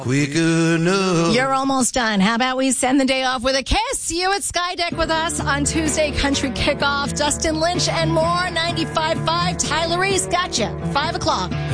quick enough. You're almost done. How about we send the day off with a kiss? You at Skydeck with us on Tuesday Country Kickoff. Dustin Lynch and more. 95.5. Tyler Reese got you. 5 o'clock.